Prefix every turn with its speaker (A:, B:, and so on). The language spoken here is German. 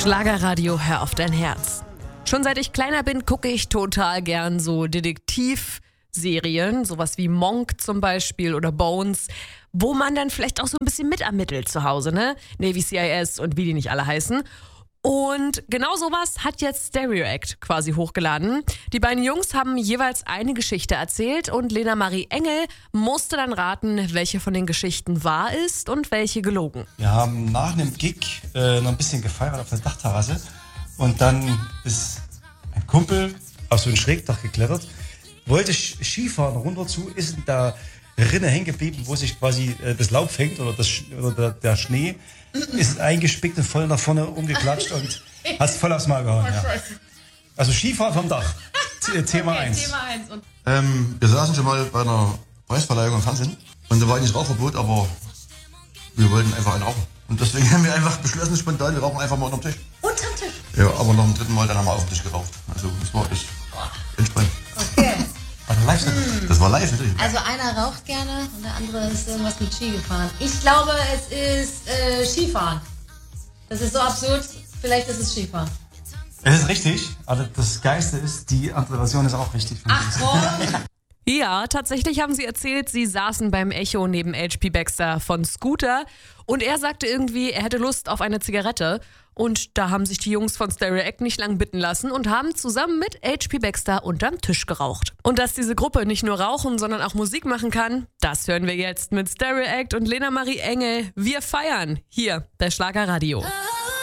A: Schlagerradio, hör auf dein Herz. Schon seit ich kleiner bin, gucke ich total gern so Detektivserien, sowas wie Monk zum Beispiel oder Bones, wo man dann vielleicht auch so ein bisschen mitermittelt zu Hause, ne? Navy CIS und wie die nicht alle heißen. Und genau sowas hat jetzt Stereo Act quasi hochgeladen. Die beiden Jungs haben jeweils eine Geschichte erzählt und Lena Marie Engel musste dann raten, welche von den Geschichten wahr ist und welche gelogen.
B: Wir haben nach einem Gig noch ein bisschen gefeiert auf der Dachterrasse und dann ist ein Kumpel auf so ein Schrägdach geklettert, wollte Skifahren runter zu, ist in der Rinne hängen geblieben, wo sich quasi das Laub fängt oder der Schnee, ist eingespickt und voll nach vorne umgeklatscht und hat es voll aufs Maul gehauen. Ja. Also Skifahren vom Dach, Thema 1.
C: Wir saßen schon mal bei einer Preisverleihung am Fernsehen und da war eigentlich Rauchverbot, aber wir wollten einfach einen rauchen. Und deswegen haben wir einfach beschlossen, spontan, wir rauchen einfach mal unterm Tisch.
D: Unterm Tisch?
C: Ja, aber nach dem dritten Mal dann haben wir auf den Tisch geraucht. Also das war echt entspannt.
D: Okay.
C: Das war live natürlich.
D: Also einer raucht gerne und der andere ist irgendwas mit Ski gefahren. Ich glaube, es ist Skifahren. Das ist so absurd. Vielleicht ist es Skifahren.
B: Es ist richtig, aber das Geiste ist, die andere Version ist auch richtig.
D: Ach komm!
A: Ja, tatsächlich haben sie erzählt, sie saßen beim Echo neben H.P. Baxter von Scooter und er sagte irgendwie, er hätte Lust auf eine Zigarette. Und da haben sich die Jungs von Stereo Act nicht lang bitten lassen und haben zusammen mit H.P. Baxter unterm Tisch geraucht. Und dass diese Gruppe nicht nur rauchen, sondern auch Musik machen kann, das hören wir jetzt mit Stereo Act und Lena Marie Engel. Wir feiern hier bei Schlagerradio.